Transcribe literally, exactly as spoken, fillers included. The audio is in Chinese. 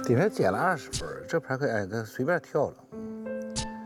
底牌减了二十分，这牌可以哎，可随便跳了。